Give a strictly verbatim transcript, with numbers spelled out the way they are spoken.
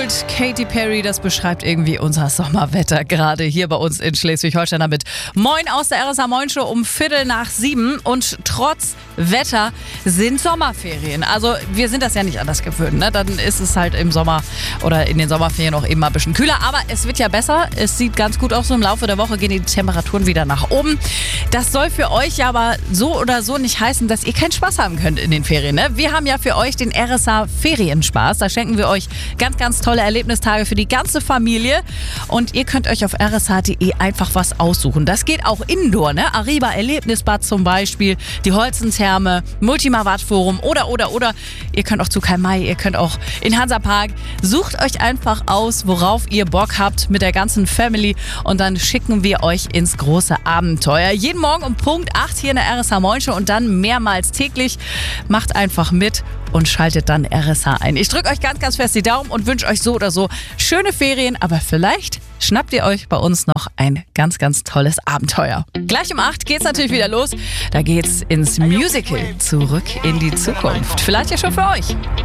Cold, Katy Perry, das beschreibt irgendwie unser Sommerwetter gerade hier bei uns in Schleswig-Holstein damit. Moin aus der R S A Moin Show um Viertel nach sieben und trotz Wetter sind Sommerferien. Also wir sind das ja nicht anders gewöhnt, ne? Dann ist es halt im Sommer oder in den Sommerferien auch eben mal ein bisschen kühler, aber es wird ja besser. Es sieht ganz gut aus, so im Laufe der Woche gehen die Temperaturen wieder nach oben. Das soll für euch ja aber so oder so nicht heißen, dass ihr keinen Spaß haben könnt in den Ferien, ne? Wir haben ja für euch den R S A Ferienspaß. Da schenken wir euch ganz, ganz tolle Erlebnistage für die ganze Familie. Und ihr könnt euch auf r s h punkt d e einfach was aussuchen. Das geht auch indoor, ne? Ariba Erlebnisbad zum Beispiel, die Holzentherme, Multimavat Forum oder, oder, oder. Ihr könnt auch zu Karl May, ihr könnt auch in Hansapark. Sucht euch einfach aus, worauf ihr Bock habt mit der ganzen Family. Und dann schicken wir euch ins große Abenteuer. Jeden Morgen um Punkt acht hier in der R S A Moin Show und dann mehrmals täglich. Macht einfach mit und schaltet dann R S H ein. Ich drücke euch ganz, ganz fest die Daumen und wünsche euch so oder so schöne Ferien, aber vielleicht schnappt ihr euch bei uns noch ein ganz, ganz tolles Abenteuer. Gleich um acht geht's natürlich wieder los. Da geht's ins Musical Zurück in die Zukunft. Vielleicht ja schon für euch.